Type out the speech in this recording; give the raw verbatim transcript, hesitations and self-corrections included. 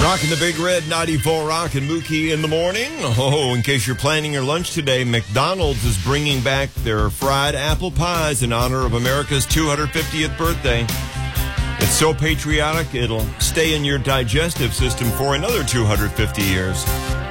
Rocking the Big Red ninety-four Rock and Mookie in the morning. Oh, in case you're planning your lunch today, McDonald's is bringing back their fried apple pies in honor of America's two hundred fiftieth birthday. It's so patriotic, it'll stay in your digestive system for another two hundred fifty years.